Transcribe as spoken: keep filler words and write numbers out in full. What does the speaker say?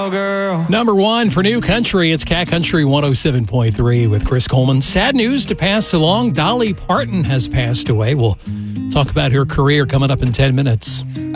cowgirl. Number one for New Country, it's Cat Country one oh seven point three with Chris Coleman. Sad news to pass along. Dolly Parton has passed away. We'll talk about her career coming up in ten minutes.